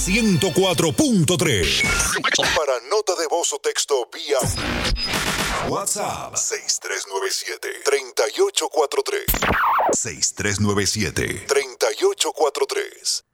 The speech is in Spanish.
104.3. Para nota de voz o texto vía WhatsApp 6397-3843. 6397-3843.